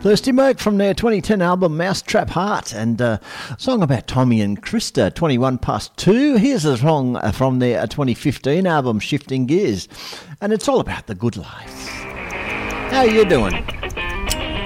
Thirsty Merc from their 2010 album Mousetrap Heart, and a song about Tommy and Krista, 21 past 2. Here's a song from their 2015 album Shifting Gears, and it's all about the good life. How are you doing?